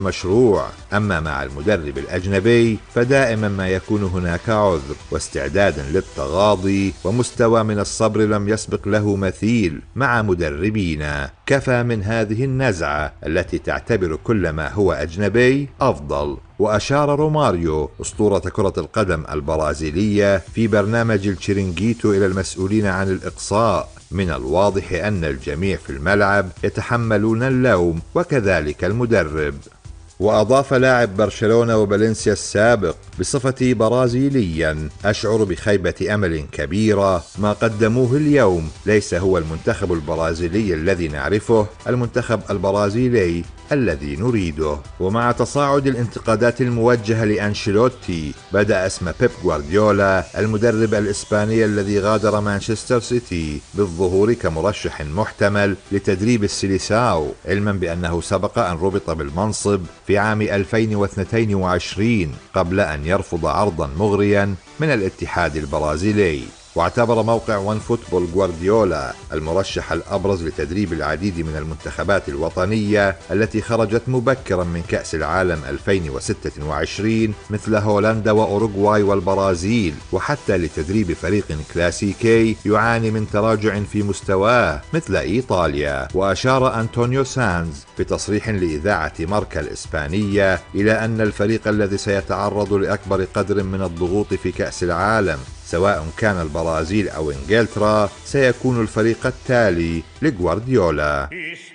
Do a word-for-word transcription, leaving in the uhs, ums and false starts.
مشروع. أما مع المدرب الأجنبي فدائما ما يكون هناك عذر واستعداد للتغاضي، ومستوى من الصبر لم يسبق له مثيل مع مدربينا. كفى من هذه النزعة التي تعتبر كل ما هو أجنبي أفضل. وأشار روماريو أسطورة كرة القدم البرازيلية في برنامج التشيرينغيتو إلى المسؤولين عن الإقصاء: من الواضح أن الجميع في الملعب يتحملون اللوم وكذلك المدرب. وأضاف لاعب برشلونة وفالنسيا السابق: بصفتي برازيليا أشعر بخيبة أمل كبيرة. ما قدموه اليوم ليس هو المنتخب البرازيلي الذي نعرفه، المنتخب البرازيلي الذي نريده. ومع تصاعد الانتقادات الموجهة لأنشيلوتي بدأ اسم بيب غوارديولا المدرب الإسباني الذي غادر مانشستر سيتي بالظهور كمرشح محتمل لتدريب السيليساو، علما بأنه سبق أن ربط بالمنصب في عام ألفين واثنين وعشرين قبل أن يرفض عرضا مغريا من الاتحاد البرازيلي. واعتبر موقع وان فوتبول غوارديولا المرشح الأبرز لتدريب العديد من المنتخبات الوطنية التي خرجت مبكرا من كأس العالم ألفين وستة وعشرين مثل هولندا وأوروغواي والبرازيل، وحتى لتدريب فريق كلاسيكي يعاني من تراجع في مستواه مثل إيطاليا. وأشار أنطونيو سانز في تصريح لإذاعة ماركا الإسبانية إلى أن الفريق الذي سيتعرض لأكبر قدر من الضغوط في كأس العالم سواء كان البرازيل أو إنجلترا سيكون الفريق التالي لغوارديولا.